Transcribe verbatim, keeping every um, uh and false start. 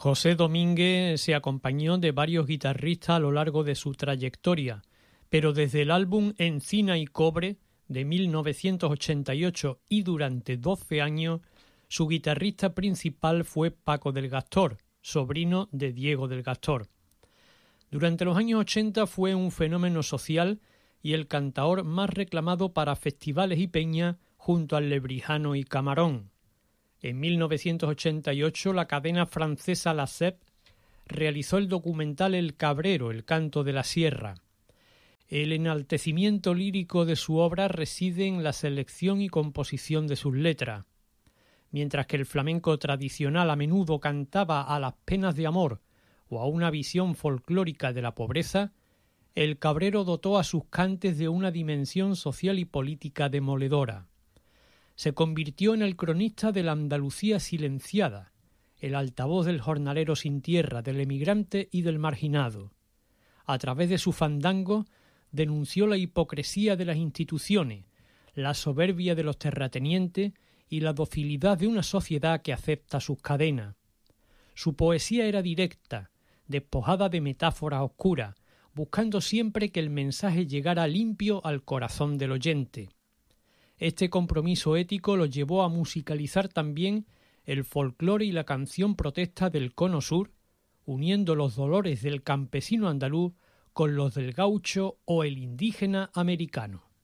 José Domínguez se acompañó de varios guitarristas a lo largo de su trayectoria, pero desde el álbum Encina y Cobre de mil novecientos ochenta y ocho y durante doce años, su guitarrista principal fue Paco del Gastor, sobrino de Diego del Gastor. Durante los años ochenta fue un fenómeno social y el cantaor más reclamado para festivales y peñas junto al Lebrijano y Camarón. En mil novecientos ochenta y ocho la cadena francesa La S E P realizó el documental El Cabrero, el canto de la sierra. El enaltecimiento lírico de su obra reside en la selección y composición de sus letras. Mientras que el flamenco tradicional a menudo cantaba a las penas de amor o a una visión folclórica de la pobreza, el Cabrero dotó a sus cantes de una dimensión social y política demoledora. Se convirtió en el cronista de la Andalucía silenciada, el altavoz del jornalero sin tierra, del emigrante y del marginado. A través de su fandango denunció la hipocresía de las instituciones, la soberbia de los terratenientes y la docilidad de una sociedad que acepta sus cadenas. Su poesía era directa, despojada de metáforas oscuras, buscando siempre que el mensaje llegara limpio al corazón del oyente. Este compromiso ético lo llevó a musicalizar también el folclore y la canción protesta del Cono Sur, uniendo los dolores del campesino andaluz con los del gaucho o el indígena americano.